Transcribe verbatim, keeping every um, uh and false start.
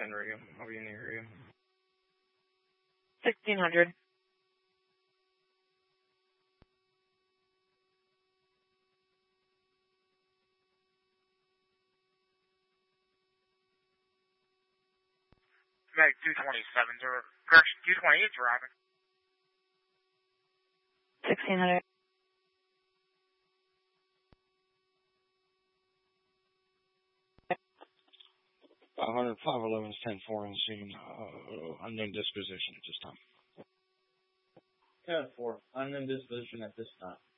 ten radio. I'll be in the area. sixteen hundred. Meg two twenty-seven, correction, two twenty-eight arriving. sixteen hundred. five hundred, five eleven, ten four on scene. Uh, unknown disposition at this time. ten four, unknown disposition at this time.